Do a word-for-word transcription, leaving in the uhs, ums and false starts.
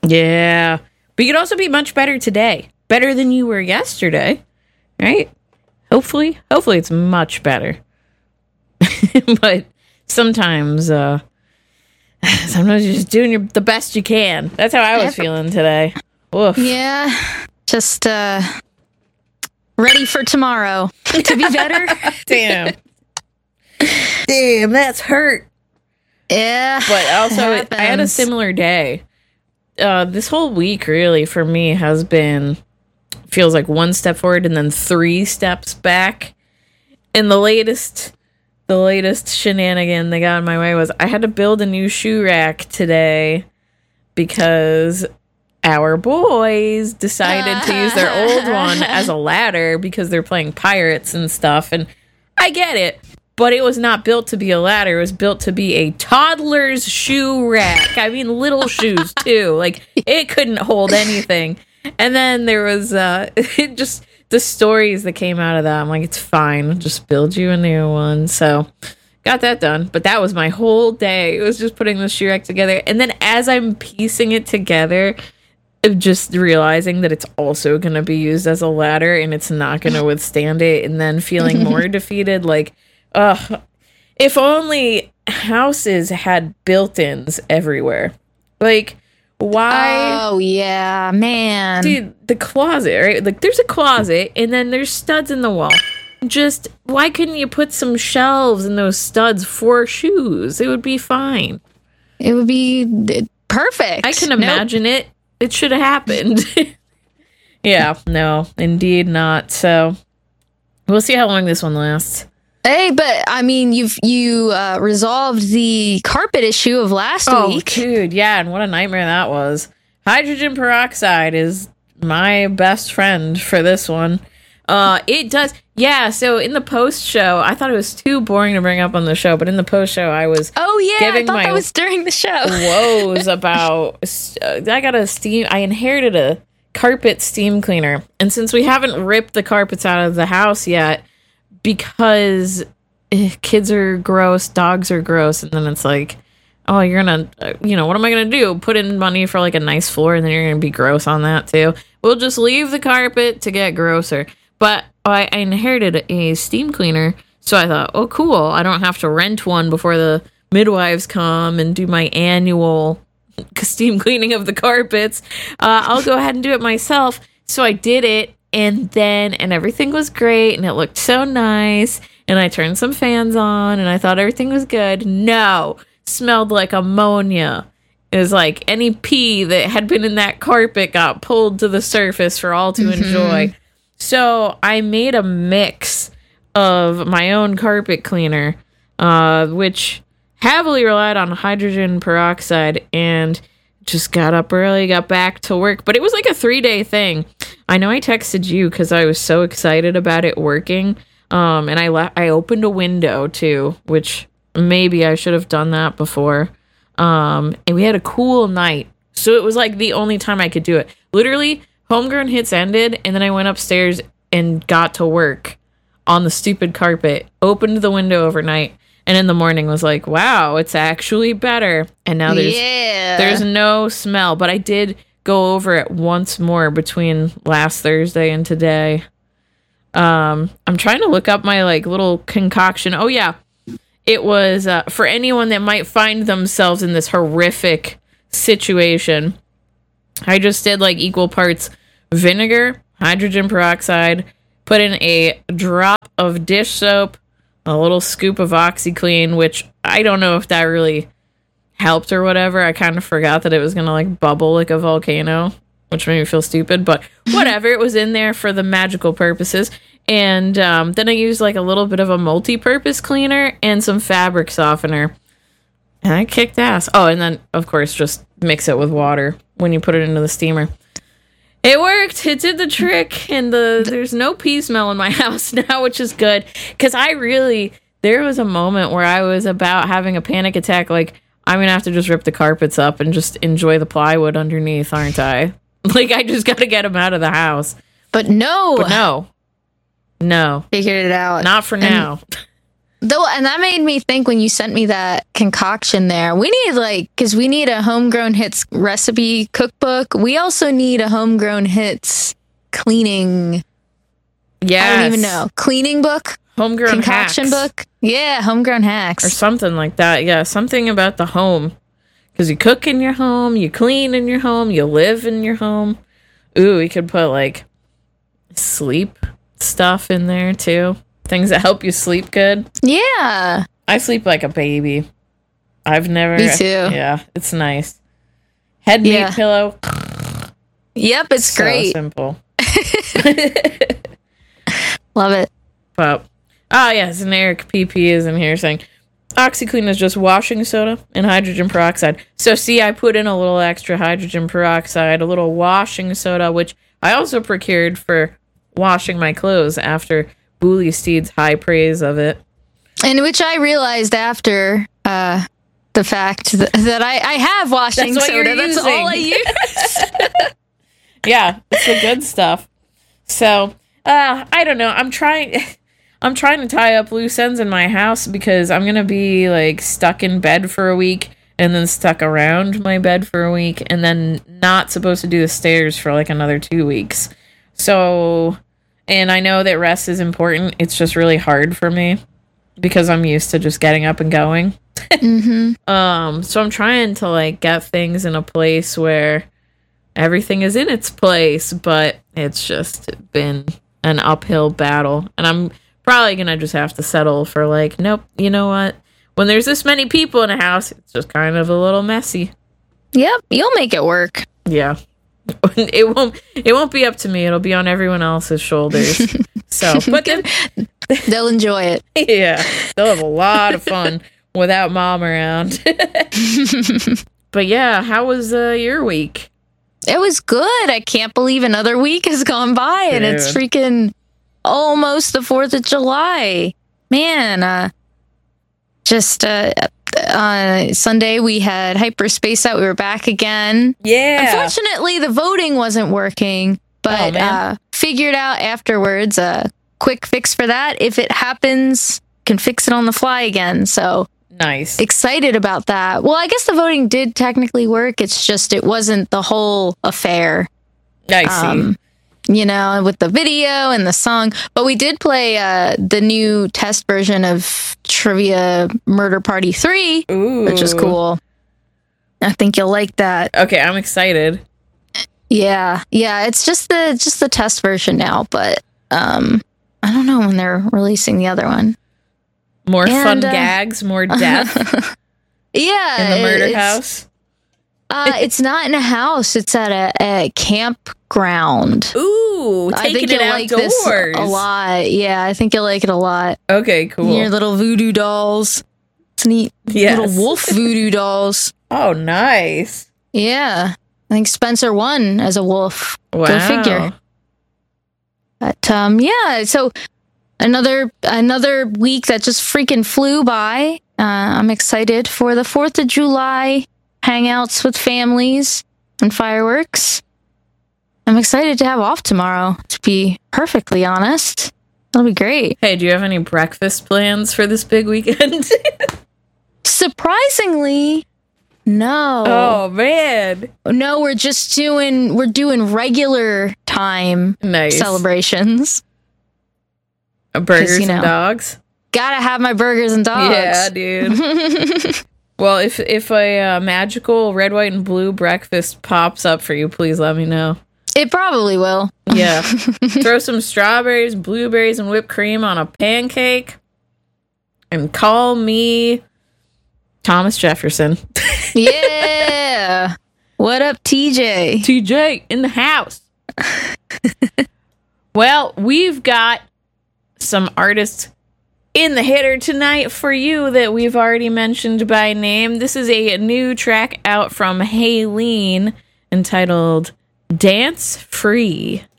Yeah. But you could also be much better today. Better than you were yesterday. Right? Hopefully. Hopefully it's much better. But sometimes, uh, sometimes you're just doing your, the best you can. That's how I was feeling today. Oof. Yeah. Just, uh, ready for tomorrow to be better. Damn. Damn, that's hurt. Yeah. But also, it, I had a similar day. Uh, this whole week, really, for me, has been, feels like one step forward and then three steps back. And the latest, the latest shenanigan that got in my way was I had to build a new shoe rack today because our boys decided to use their old one as a ladder because they're playing pirates and stuff. And I get it. But it was not built to be a ladder. It was built to be a toddler's shoe rack. I mean, little shoes, too. Like, it couldn't hold anything. And then there was uh, it just the stories that came out of that. I'm like, it's fine. I'll just build you a new one. So, got that done. But that was my whole day. It was just putting the shoe rack together. And then as I'm piecing it together, just realizing that it's also going to be used as a ladder and it's not going to withstand it. And then feeling more defeated, like... Ugh, if only houses had built-ins everywhere. Like, why? Oh, yeah, man. Dude, the closet, right? Like, there's a closet, and then there's studs in the wall. Just, why couldn't you put some shelves in those studs for shoes? It would be fine. It would be perfect. I can imagine nope. it. It should have happened. Yeah, no, indeed not. So, we'll see how long this one lasts. Hey, but I mean, you've you uh, resolved the carpet issue of last oh, week. Dude, yeah, and what a nightmare that was. Hydrogen peroxide is my best friend for this one. Uh, it does, yeah. So in the post show, I thought it was too boring to bring up on the show, but in the post show, I was oh yeah, giving I thought my that was during the show. woes about. Uh, I got a steam. I inherited a carpet steam cleaner, and since we haven't ripped the carpets out of the house yet. Because eh, kids are gross, dogs are gross, and then it's like, oh, you're gonna, uh, you know, what am I gonna do? Put in money for like a nice floor, and then you're gonna be gross on that too. We'll just leave the carpet to get grosser. But I, I inherited a steam cleaner, so I thought, oh, cool, I don't have to rent one before the midwives come and do my annual steam cleaning of the carpets. Uh, I'll go ahead and do it myself. So I did it. And then, and everything was great, and it looked so nice, and I turned some fans on, and I thought everything was good. No, smelled like ammonia. It was like any pee that had been in that carpet got pulled to the surface for all to mm-hmm. enjoy. So I made a mix of my own carpet cleaner, uh, which heavily relied on hydrogen peroxide, and just got up early, got back to work. But it was like a three-day thing. I know I texted you because I was so excited about it working. Um, and I le- I opened a window, too, which maybe I should have done that before. Um, and we had a cool night. So it was like the only time I could do it. Literally, Homegrown Hits ended, and then I went upstairs and got to work on the stupid carpet, opened the window overnight, and in the morning was like, wow, it's actually better. And now there's yeah. there's no smell. But I did go over it once more between last Thursday and today. Um, I'm trying to look up my like little concoction. Oh, yeah. It was uh, for anyone that might find themselves in this horrific situation. I just did like equal parts vinegar, hydrogen peroxide, put in a drop of dish soap, a little scoop of OxyClean, which I don't know if that really helped or whatever. I kind of forgot that it was going to like bubble like a volcano, which made me feel stupid, but whatever. It was in there for the magical purposes. And um, then I used like a little bit of a multi-purpose cleaner and some fabric softener. And I kicked ass. Oh, and then, of course, just mix it with water when you put it into the steamer. It worked. It did the trick. And the there's no pee smell in my house now, which is good. Because I really, there was a moment where I was about having a panic attack. Like, I'm going to have to just rip the carpets up and just enjoy the plywood underneath, aren't I? Like, I just got to get them out of the house. But no. But no. No. Figured it out. Not for and, now. Though, and that made me think when you sent me that concoction there, we need like, because we need a homegrown hits recipe cookbook. We also need a homegrown hits cleaning. Yeah. I don't even know. Cleaning book? Homegrown concoction hacks. book? Yeah, homegrown hacks. Or something like that. Yeah, something about the home. Because you cook in your home, you clean in your home, you live in your home. Ooh, we could put like sleep stuff in there too. Things that help you sleep good. Yeah. I sleep like a baby. I've never. Me too. Yeah, it's nice. Head made Yeah. pillow. Yep, it's So great. simple. Love it. But oh yes, and Eric P P is in here saying OxyClean is just washing soda and hydrogen peroxide. So see, I put in a little extra hydrogen peroxide, a little washing soda, which I also procured for washing my clothes after Booley Steed's high praise of it. And which I realized after uh, the fact that, that I, I have washing That's what soda. you're That's using. all I use. Yeah, it's the good stuff. So, uh, I don't know. I'm trying I'm trying to tie up loose ends in my house because I'm going to be like stuck in bed for a week and then stuck around my bed for a week and then not supposed to do the stairs for like another two weeks. So, and I know that rest is important. It's just really hard for me because I'm used to just getting up and going. Mm-hmm. Um, so I'm trying to like get things in a place where everything is in its place, but it's just been an uphill battle. And I'm probably going to just have to settle for like, nope, you know what? When there's this many people in a house, it's just kind of a little messy. Yep, you'll make it work. Yeah. It won't it won't be up to me. It'll be on everyone else's shoulders. So, but then, They'll enjoy it. yeah, they'll have a lot of fun without mom around. But yeah, how was uh, your week? It was good. I can't believe another week has gone by and it's Dude. freaking almost the fourth of July. Man, uh, just uh, uh, Sunday we had Hyperspace out. We were back again. Yeah. Unfortunately, the voting wasn't working, but Oh, man. uh, figured out afterwards a quick fix for that. If it happens, can fix it on the fly again. So Nice. excited about that. Well, I guess the voting did technically work. It's just it wasn't the whole affair. I see. Um, you know, with the video and the song. But we did play uh, the new test version of Trivia Murder Party three, Ooh. which is cool. I think you'll like that. Okay, I'm excited. Yeah, yeah. It's just the just the test version now, but um, I don't know when they're releasing the other one. More And, fun uh, gags, more death Yeah, in the murder it's, house. Uh, it's not in a house. It's at a, a campground. Ooh, I taking think it you'll like this outdoors. a lot. Yeah, I think you'll like it a lot. Okay, cool. Your little voodoo dolls. It's neat. Yes. Little wolf voodoo dolls. Oh, nice. Yeah. I think Spencer won as a wolf. Wow. Go figure. But um, yeah, so another another week that just freaking flew by. Uh, I'm excited for the fourth of July hangouts with families and fireworks. I'm excited to have off tomorrow, to be perfectly honest. That'll be great. Hey, do you have any breakfast plans for this big weekend? Surprisingly, no. Oh, man. No, we're just doing we're doing regular time Nice. celebrations. Uh, Burgers you know. and dogs? Gotta have my burgers and dogs. Yeah, dude. Well, if if a uh, magical red, white, and blue breakfast pops up for you, please let me know. It probably will. Yeah. Throw some strawberries, blueberries, and whipped cream on a pancake. And call me Thomas Jefferson. Yeah. What up, T J? T J in the house. Well, we've got some artists in the hitter tonight for you that we've already mentioned by name. This is a new track out from Haylene entitled Dance Free.